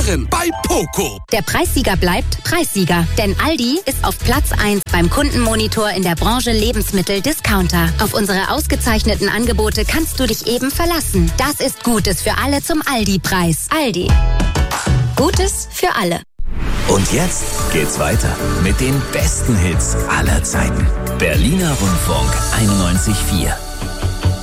Sparen bei Poco. Der Preissieger bleibt Preissieger, denn Aldi ist auf Platz 1 beim Kundenmonitor in der Branche Lebensmittel-Discounter. Auf unsere ausgezeichneten Angebote kannst du dich eben verlassen. Das ist Gutes für alle zum Aldi-Preis. Aldi. Gutes für alle. Und jetzt geht's weiter mit den besten Hits aller Zeiten. Berliner Rundfunk 91,4.